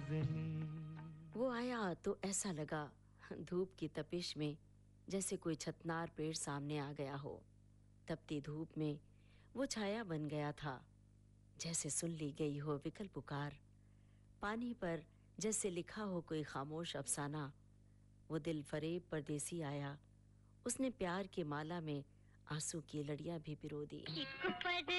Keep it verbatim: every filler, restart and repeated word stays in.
नाज़नीं। वो आया तो ऐसा लगा धूप की तपिश में जैसे कोई छतनार पेड़ सामने आ गया हो। तपती धूप में वो छाया बन गया था, जैसे सुन ली गई हो विकल पुकार। पानी पर जैसे लिखा हो कोई खामोश अफसाना। वो दिल फरेब परदेसी आया, उसने प्यार की माला में आंसू की लड़ियां भी पिरो दी।